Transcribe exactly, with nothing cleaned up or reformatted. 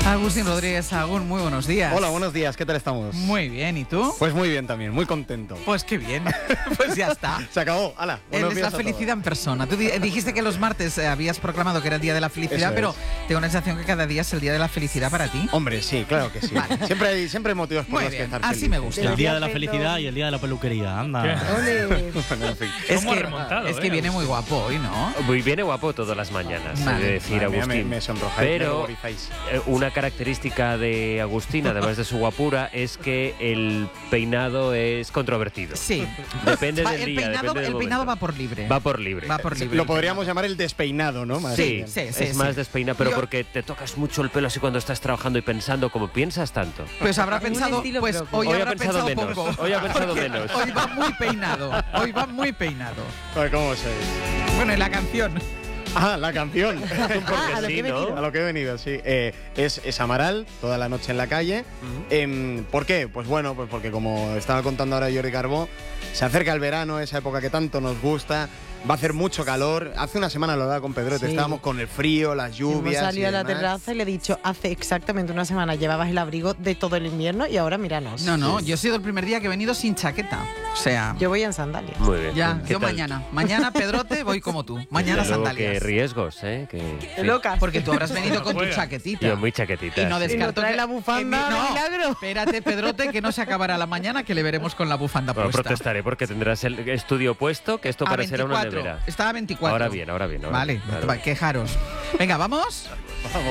Agustín Rodríguez Sagún, muy buenos días. Hola, buenos días, ¿qué tal estamos? Muy bien, ¿y tú? Pues muy bien también, muy contento. Pues qué bien, pues ya está. Se acabó, hala. Él es la felicidad en persona. Tú di- dijiste que los martes eh, habías proclamado que era el día de la felicidad, Eso pero es. tengo la sensación que cada día es el día de la felicidad para ti. Hombre, sí, claro que sí. Vale. Siempre hay, siempre hay motivos por Muy los bien, que estar así felices. me gusta. El día de la felicidad y el día de la peluquería, anda. Bueno, en fin. Es ¿Cómo ha que, remontado, es eh, que viene muy Agustín? guapo hoy, ¿no? Muy viene guapo todas las mañanas, Vale. he de decir, Madre mía, Agustín. me, me sonrojáis, me Pero ruborizáis. eh, una característica de Agustín, además de su guapura, es que el peinado es controvertido. Sí. Depende Va, del el día, peinado, depende del el peinado momento. va por libre. Va por libre. Va por libre. Lo el podríamos peinado. llamar el despeinado, ¿no? Más Sí, bien. sí, sí, es sí. más despeinado, pero Yo- porque te tocas mucho el pelo así cuando estás trabajando y pensando, como piensas tanto. Pues habrá Es un pensado, estilo pues propio. hoy, Hoy ha habrá pensado pensado, menos, poco. hoy ha pensado Porque menos. Hoy va muy peinado. Hoy va muy peinado. Joder, ¿cómo sois? Bueno, y la canción. Ah, la canción. Ah, a lo sí, que he ¿no? venido. A lo que he venido, sí. Eh, es, es Amaral, toda la noche en la calle. Em, ¿Por qué? Pues bueno, pues porque como estaba contando ahora Jordi Carbó, se acerca el verano, esa época que tanto nos gusta. Va a hacer mucho calor. Hace una semana lo hablaba con Pedrote, Sí. estábamos con el frío, las lluvias. Hemos salido y a la demás. terraza y le he dicho, hace exactamente una semana llevabas el abrigo de todo el invierno y ahora míranos. No, no, yo he sido el primer día que he venido sin chaqueta. O sea, Yo voy en sandalias. Muy bien. ya, ¿Qué yo tal? mañana. Mañana, Pedrote, voy como tú. Mañana Desde luego sandalias. que riesgos, ¿eh? Que, Qué sí. locas. Porque tú habrás venido con tu Juega. chaquetita. Yo muy chaquetita. Y no sí. descarto trae que- la bufanda que mi- de no, milagro. espérate, Pedrote, que no se acabará la mañana, que le veremos con la bufanda Bueno, puesta. protestaré porque tendrás el estudio puesto, que esto A parecerá una veinticuatro. nevera. Está a veinticuatro. Ahora bien, ahora bien. ahora Vale, bien, claro. va, quejaros. Venga, ¿vamos? Vamos.